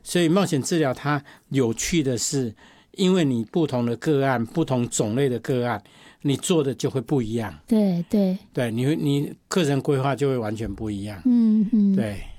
所以冒险治疗它有趣的是，因为你不同的个案、不同种类的个案，你做的就会不一样。 对对对，你课程规划就会完全不一样。 嗯嗯， 对。